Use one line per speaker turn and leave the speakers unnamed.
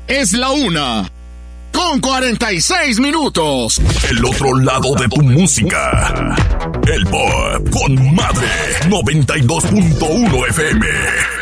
Es la 1:46.
El otro lado de tu música. El Pop con Madre 92.1 FM.